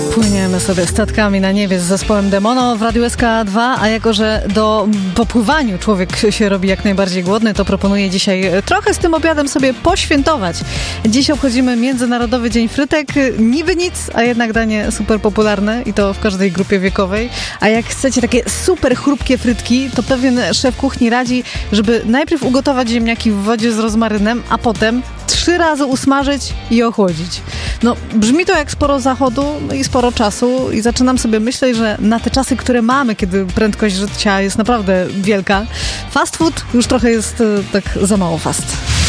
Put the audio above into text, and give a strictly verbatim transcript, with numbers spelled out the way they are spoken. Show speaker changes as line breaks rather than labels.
Płyniemy sobie statkami na niebies z zespołem Demono w Radiu S K dwa, a jako że do popływaniu człowiek się robi jak najbardziej głodny, to proponuję dzisiaj trochę z tym obiadem sobie poświętować. Dziś obchodzimy Międzynarodowy Dzień Frytek. Niby nic, a jednak danie super popularne i to w każdej grupie wiekowej. A jak chcecie takie super chrupkie frytki, to pewien szef kuchni radzi, żeby najpierw ugotować ziemniaki w wodzie z rozmarynem, a potem trzy razy usmażyć i ochłodzić. No, brzmi to jak sporo zachodu, no i sporo czasu i zaczynam sobie myśleć, że na te czasy, które mamy, kiedy prędkość życia jest naprawdę wielka, fast food już trochę jest tak za mało fast.